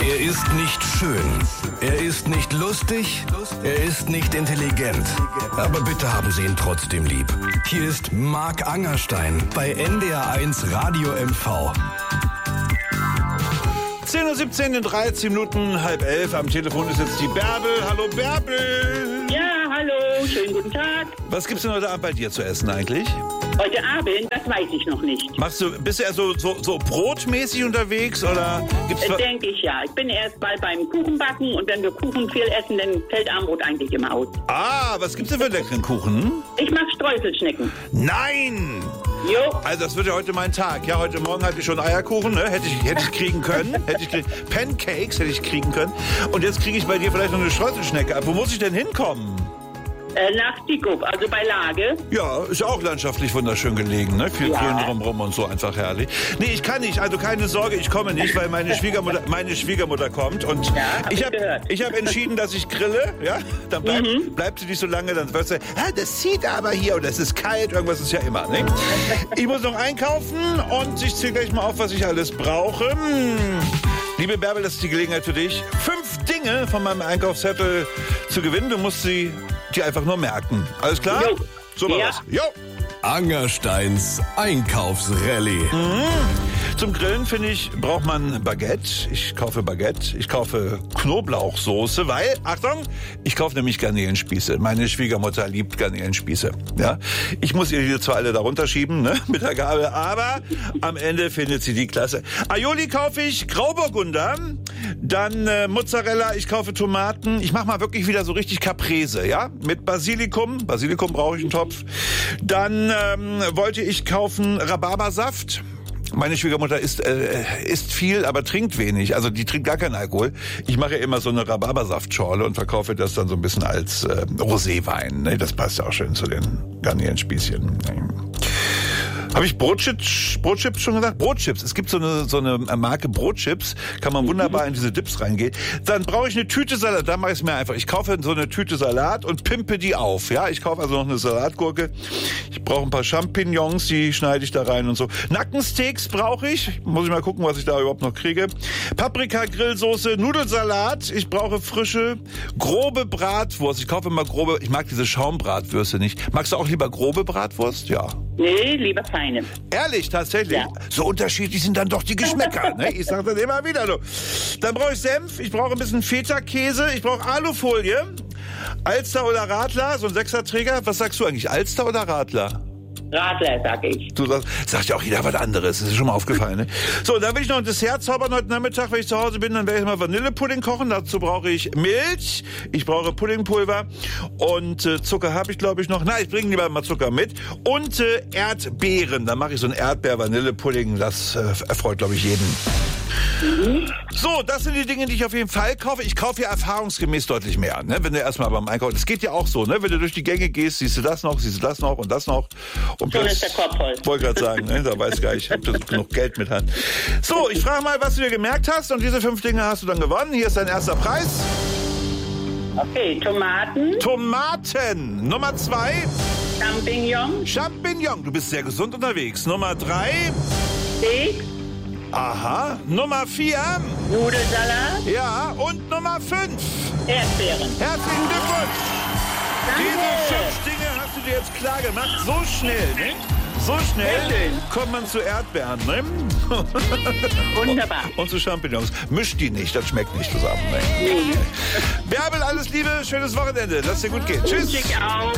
Er ist nicht schön, er ist nicht lustig, er ist nicht intelligent. Aber bitte haben Sie ihn trotzdem lieb. Hier ist Marc Angerstein bei NDR1 Radio MV. 10:17 Uhr in 13 Minuten, 10:30. Am Telefon ist jetzt die Bärbel. Hallo Bärbel. Ja, hallo, schönen guten Tag. Was gibt's denn heute Abend bei dir zu essen eigentlich? Heute Abend, das weiß ich noch nicht. Bist du eher so brotmäßig unterwegs oder gibt's Denke ich ja. Ich bin erst mal beim Kuchenbacken und wenn wir Kuchen viel essen, dann fällt Armbrot eigentlich immer aus. Ah, was gibt's denn für leckeren Kuchen? Ich mag Streuselschnecken. Nein! Jo. Also das wird ja heute mein Tag. Ja, heute Morgen hatte ich schon Eierkuchen, ne? Hätte ich kriegen können. Pancakes hätte ich kriegen können. Und jetzt kriege ich bei dir vielleicht noch eine Streuselschnecke ab. Wo muss ich denn hinkommen? Nach Diekow, also bei Lage. Ja, ist ja auch landschaftlich wunderschön gelegen, ne? Viel Grün drumherum und so, einfach herrlich. Nee, ich kann nicht, also keine Sorge, ich komme nicht, weil meine Schwiegermutter kommt und ich habe entschieden, dass ich grille, ja? Dann bleibt sie nicht so lange, dann wird sie, das zieht aber hier und es ist kalt, irgendwas ist ja immer, ne? Ich muss noch einkaufen und ich zähle gleich mal auf, was ich alles brauche. Liebe Bärbel, das ist die Gelegenheit für dich, 5 Dinge von meinem Einkaufszettel zu gewinnen. Du musst sie dir einfach nur merken. Alles klar? Jo. So mal was. Jo. Angersteins Einkaufsrallye. Zum Grillen, finde ich, braucht man Baguette. Ich kaufe Baguette. Ich kaufe Knoblauchsoße, weil, Achtung, ich kaufe nämlich Garnelenspieße. Meine Schwiegermutter liebt Garnelenspieße. Ja? Ich muss ihr die zwar alle darunter schieben, ne, mit der Gabel, aber am Ende findet sie die klasse. Aioli kaufe ich, Grauburgunder, dann Mozzarella, ich kaufe Tomaten. Ich mache mal wirklich wieder so richtig Caprese, ja, mit Basilikum. Basilikum brauche ich einen Topf. Dann wollte ich kaufen Rhabarbersaft. Meine Schwiegermutter isst viel, aber trinkt wenig. Also die trinkt gar keinen Alkohol. Ich mache ja immer so eine Rhabarbersaftschorle und verkaufe das dann so ein bisschen als Roséwein. Ne? Das passt ja auch schön zu den Garnelenspießchen. Habe ich Brotchips schon gesagt? Brotchips. Es gibt so eine Marke Brotchips. Kann man wunderbar in diese Dips reingehen. Dann brauche ich eine Tüte Salat. Da mache ich es mir einfach. Ich kaufe so eine Tüte Salat und pimpe die auf. Ja, ich kaufe also noch eine Salatgurke. Ich brauche ein paar Champignons, die schneide ich da rein und so. Nackensteaks brauche ich. Muss ich mal gucken, was ich da überhaupt noch kriege. Paprika, Grillsoße, Nudelsalat. Ich brauche frische, grobe Bratwurst. Ich kaufe immer grobe. Ich mag diese Schaumbratwürste nicht. Magst du auch lieber grobe Bratwurst? Ja. Nee, lieber feine. Ehrlich, tatsächlich? Ja. So unterschiedlich sind dann doch die Geschmäcker. Ne? Ich sage das immer wieder so. Dann brauche ich Senf, ich brauche ein bisschen Feta-Käse, ich brauche Alufolie, Alster oder Radler, so ein 6er-Träger. Was sagst du eigentlich, Alster oder Radler? Radler, sag ich. Du sagst ja auch jeder was anderes, das ist schon mal aufgefallen. Ne? So, dann will ich noch ein Dessert zaubern heute Nachmittag, wenn ich zu Hause bin, dann werde ich mal Vanillepudding kochen. Dazu brauche ich Milch, ich brauche Puddingpulver und Zucker habe ich, glaube ich, noch. Na, ich bringe lieber mal Zucker mit. Und Erdbeeren, dann mache ich so einen Erdbeer-Vanillepudding, das erfreut, glaube ich, jeden. So, das sind die Dinge, die ich auf jeden Fall kaufe. Ich kaufe ja erfahrungsgemäß deutlich mehr, ne? Wenn du erstmal beim Einkaufen, das geht ja auch so, ne? Wenn du durch die Gänge gehst, siehst du das noch und das noch. Und schon ist der Kopf voll. Wollte gerade sagen, ne? Da weiß gar nicht, ob du genug Geld mit hast. So, ich frage mal, was du dir gemerkt hast und diese 5 Dinge hast du dann gewonnen. Hier ist dein erster Preis. Okay, Tomaten. Nummer 2. Champignon. Du bist sehr gesund unterwegs. Nummer 3. Steak. Aha. Nummer 4. Nudelsalat. Ja, und Nummer 5. Erdbeeren. Herzlichen Glückwunsch. Danke. Diese 5 Dinge hast du dir jetzt klar gemacht. So schnell, ne? So schnell kommt man zu Erdbeeren, ne? Wunderbar. Und zu Champignons. Mischt die nicht, das schmeckt nicht zusammen. Ne? Bärbel, alles Liebe, schönes Wochenende. Lass dir gut gehen. Tschüss. Ich auch.